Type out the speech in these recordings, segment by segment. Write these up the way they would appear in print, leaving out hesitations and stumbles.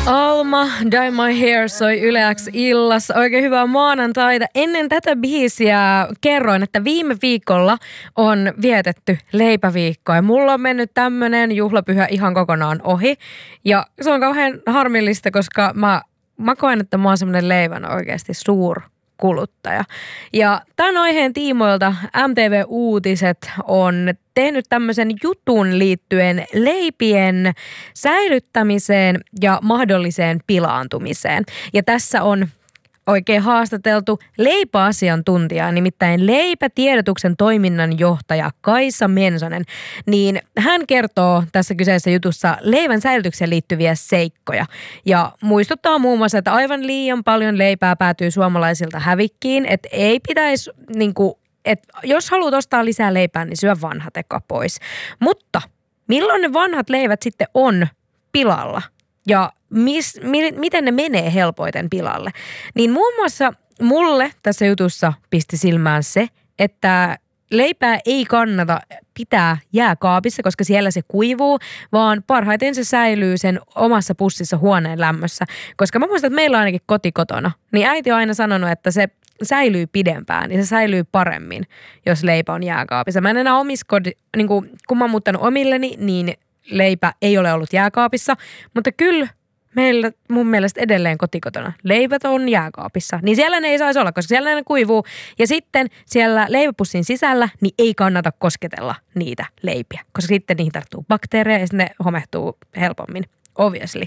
Alma, Dye My Hair soi Yle X illassa. Oikein hyvää maanantaita. Ennen tätä biisiä kerroin, että viime viikolla on vietetty leipäviikkoa. Ja mulla on mennyt tämmönen juhlapyhä ihan kokonaan ohi. Ja se on kauhean harmillista, koska mä koen, että mä oon semmonen leivän oikeasti suurkuluttaja. Ja tämän aiheen tiimoilta MTV Uutiset on tehnyt tämmöisen jutun liittyen leipien säilyttämiseen ja mahdolliseen pilaantumiseen. Ja tässä on oikein haastateltu leipäasiantuntijaa, nimittäin Leipätiedotuksen toiminnanjohtaja Kaisa Mensonen. Niin hän kertoo tässä kyseisessä jutussa leivän säilytykseen liittyviä seikkoja. Ja muistuttaa muun muassa, että aivan liian paljon leipää päätyy suomalaisilta hävikkiin, että ei pitäisi että jos haluat ostaa lisää leipää, niin syö vanhat eka pois. Mutta milloin ne vanhat leivät sitten on pilalla ja miten ne menee helpoiten pilalle? Niin muun muassa mulle tässä jutussa pisti silmään se, että leipää ei kannata pitää jääkaapissa, koska siellä se kuivuu, vaan parhaiten se säilyy sen omassa pussissa huoneen lämmössä. Koska mä muistan, että meillä on ainakin kotikotona, niin äiti on aina sanonut, että se säilyy pidempään, niin se säilyy paremmin, jos leipä on jääkaapissa. Mä en enää kun mä oon muuttanut omilleni, niin leipä ei ole ollut jääkaapissa, mutta kyllä meillä mun mielestä edelleen kotikotona leivät on jääkaapissa. Niin siellä ne ei saisi olla, koska siellä ne kuivuu. Ja sitten siellä leipäpussin sisällä niin ei kannata kosketella niitä leipiä, koska sitten niihin tarttuu bakteereja ja ne homehtuu helpommin, obviously.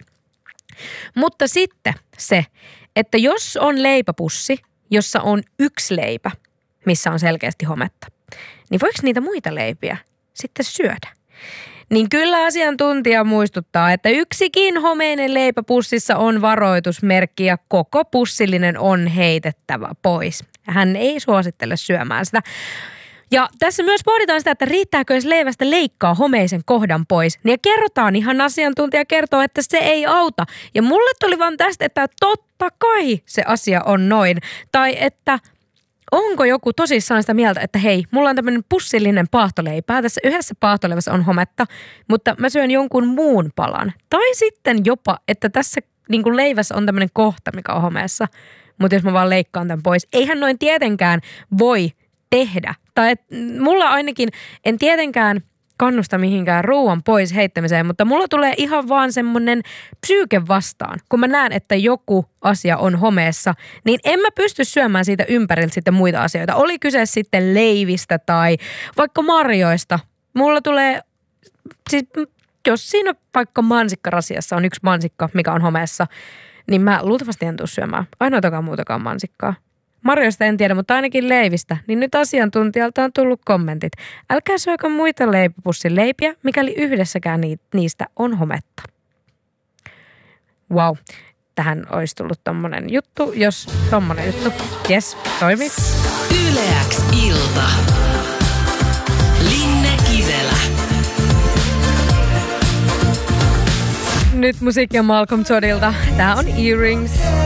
Mutta sitten se, että jos on leipäpussi, jossa on yksi leipä, missä on selkeästi hometta, niin voiko niitä muita leipiä sitten syödä? Niin kyllä asiantuntija muistuttaa, että yksikin homeinen leipä pussissa on varoitusmerkki ja koko pussillinen on heitettävä pois. Hän ei suosittele syömään sitä. Ja tässä myös pohditaan sitä, että riittääkö jos leivästä leikkaa homeisen kohdan pois. Ja kerrotaan, ihan asiantuntija kertoo, että se ei auta. Ja mulle tuli vaan tästä, että totta kai se asia on noin. Tai että onko joku tosissaan sitä mieltä, että hei, mulla on tämmöinen pussillinen paahtoleipää. Tässä yhdessä paahtoleivässä on hometta, mutta mä syön jonkun muun palan. Tai sitten jopa, että tässä niin kuin leivässä on tämmöinen kohta, mikä on homeessa. Mutta jos mä vaan leikkaan tämän pois, eihän noin tietenkään voi tehdä. Tai mulla ainakin, en tietenkään kannusta mihinkään ruuan pois heittämiseen, mutta mulla tulee ihan vaan semmoinen psyyke vastaan. Kun mä näen, että joku asia on homeessa, niin en mä pysty syömään siitä ympäriltä sitten muita asioita. Oli kyse sitten leivistä tai vaikka marjoista. Mulla tulee, siis jos siinä vaikka mansikkarasiassa on yksi mansikka, mikä on homeessa, niin mä luultavasti en tule syömään ainoatakaan muutakaan mansikkaa. Marjoista en tiedä, mutta ainakin leivistä. Niin nyt asiantuntijalta on tullut kommentit. Älkää syökö muita leipäpussin leipiä, mikäli yhdessäkään niistä on hometta. Wow, tähän olisi tullut tommonen juttu, jos tommonen juttu. Jes, toimii. Yle X ilta. Linne Kivelä. Nyt musiikkia Malcolm Toddilta. Tää on Earrings.